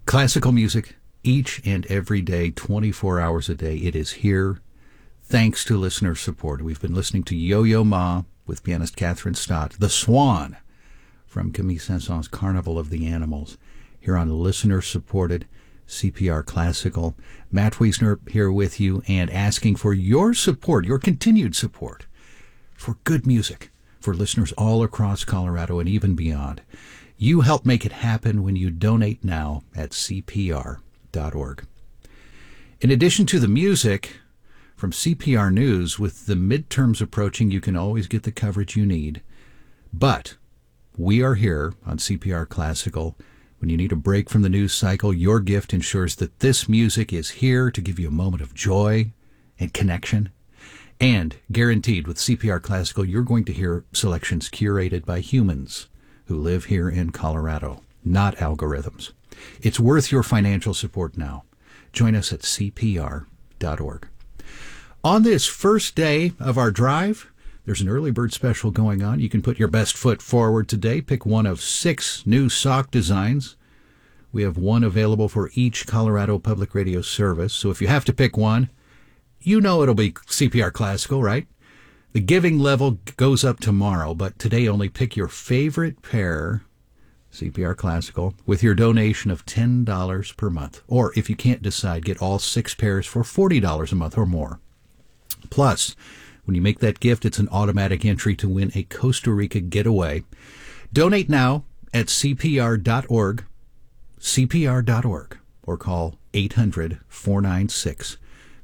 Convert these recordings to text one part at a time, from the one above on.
Classical music each and every day, 24 hours a day. It is here thanks to listener support. We've been listening to Yo-Yo Ma with pianist Catherine Stott, The Swan from Camille Saint-Saëns' Carnival of the Animals, here on listener-supported CPR Classical. Matt Wiesner here with you and asking for your support, your continued support for good music for listeners all across Colorado and even beyond. You help make it happen when you donate now at CPR.org. In addition to the music from CPR News, with the midterms approaching, you can always get the coverage you need. But we are here on CPR Classical. When you need a break from the news cycle, your gift ensures that this music is here to give you a moment of joy and connection. And guaranteed with CPR Classical, you're going to hear selections curated by humans who live here in Colorado, not algorithms. It's worth your financial support now. Join us at CPR.org. On this first day of our drive, there's an early bird special going on. You can put your best foot forward today. Pick one of 6 new sock designs. We have one available for each Colorado Public Radio service. So if you have to pick one, you know it'll be CPR Classical, right? The giving level goes up tomorrow, but today only pick your favorite pair, CPR Classical, with your donation of $10 per month. Or if you can't decide, get all 6 pairs for $40 a month or more. Plus, when you make that gift, it's an automatic entry to win a Costa Rica getaway. Donate now at CPR.org, CPR.org, or call 800-496-1530.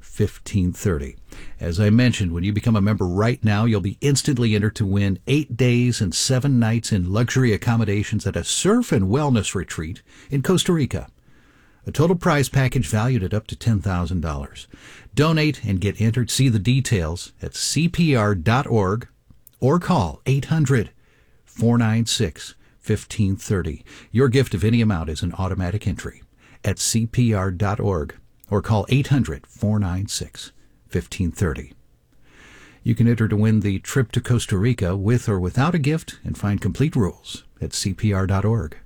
As I mentioned, when you become a member right now, you'll be instantly entered to win 8 days and 7 nights in luxury accommodations at a surf and wellness retreat in Costa Rica. A total prize package valued at up to $10,000. Donate and get entered. See the details at CPR.org or call 800-496-1530. Your gift of any amount is an automatic entry at CPR.org or call 800-496-1530. You can enter to win the trip to Costa Rica with or without a gift and find complete rules at CPR.org.